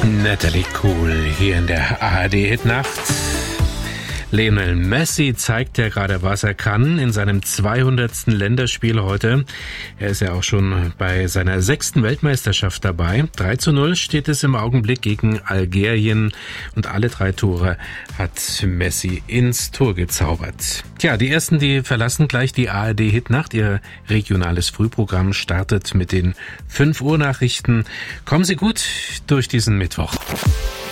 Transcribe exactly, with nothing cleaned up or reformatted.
Natalie Cool hier in der A R D-Hitnacht. Lionel Messi zeigt ja gerade, was er kann in seinem zweihundertsten Länderspiel heute. Er ist ja auch schon bei seiner sechsten Weltmeisterschaft dabei. drei zu null steht es im Augenblick gegen Algerien und alle drei Tore hat Messi ins Tor gezaubert. Tja, die ersten, die verlassen gleich die A R D-Hitnacht. Ihr regionales Frühprogramm startet mit den fünf Uhr Nachrichten. Kommen Sie gut durch diesen Mittwoch.